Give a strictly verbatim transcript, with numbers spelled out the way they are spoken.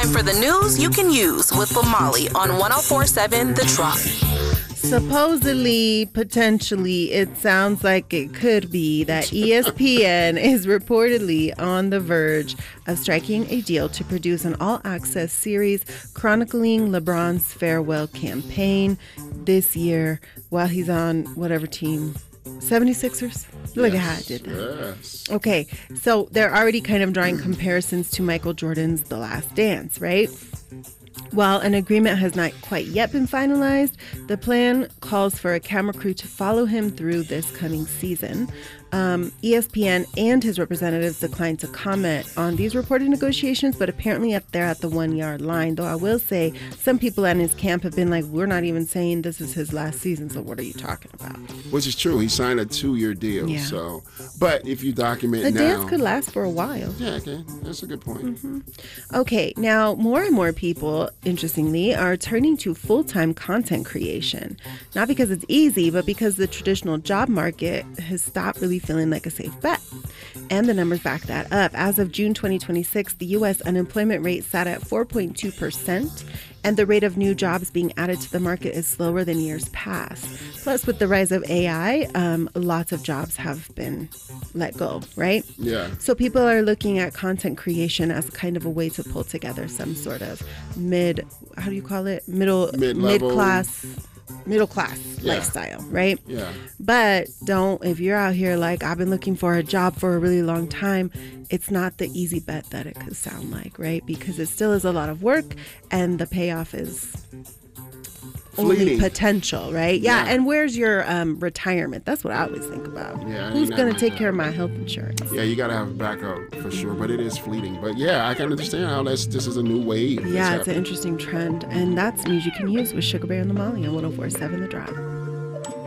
Time for the news you can use with Lamali on one oh four point seven The Drop. Supposedly, potentially, it sounds like it could be that E S P N is reportedly on the verge of striking a deal to produce an all-access series chronicling LeBron's farewell campaign this year while he's on whatever team. seventy-sixers? Look yes, at how I did that. Yes. Okay, so they're already kind of drawing comparisons to Michael Jordan's The Last Dance, right? While an agreement has not quite yet been finalized, the plan calls for a camera crew to follow him through this coming season. Um, E S P N and his representatives declined to comment on these reported negotiations, but apparently at, they're at the one-yard line. Though I will say some people in his camp have been like, we're not even saying this is his last season, so what are you talking about? Which is true. He signed a two-year deal. Yeah. So, but if you document the now... The dance could last for a while. Yeah, okay. That's a good point. Mm-hmm. Okay, now more and more people, interestingly, are turning to full-time content creation. Not because it's easy, but because the traditional job market has stopped really feeling like a safe bet. And the numbers back that up. As of June twenty twenty-six, the U S unemployment rate sat at four point two percent, and the rate of new jobs being added to the market is slower than years past. Plus, with the rise of A I, um, lots of jobs have been let go, right? Yeah. So people are looking at content creation as kind of a way to pull together some sort of mid, how do you call it? Middle, Mid-level. mid-class, middle class Yeah. lifestyle, right? Yeah. But don't, if you're out here like, I've been looking for a job for a really long time, it's not the easy bet that it could sound like, right? Because it still is a lot of work and the payoff is only Fleeting. potential, right? Yeah. Yeah. And where's your um, retirement? That's what I always think about. Yeah, Who's ain't going to nothing take like care that. of my health insurance? Yeah, you got to have a backup for sure, but it is fleeting. But yeah, I can understand how that's, this is a new wave. Yeah, it's an interesting trend. And that's news you can use with Sugar Bear and Lamali on one oh four point seven The Drop.